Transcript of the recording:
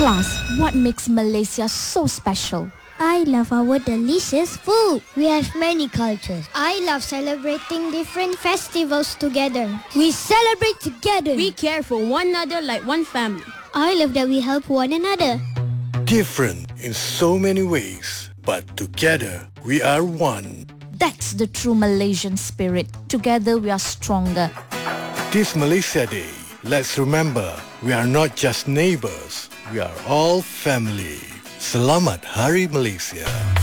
Class, what makes Malaysia so special? I love our delicious food. We have many cultures. I love celebrating different festivals together. We celebrate together. We care for one another like one family. I love that we help one another. Different in so many ways, but together we are one. That's the true Malaysian spirit. Together we are stronger. This Malaysia Day, let's remember, we are not just neighbors. We are all family. Selamat Hari Malaysia.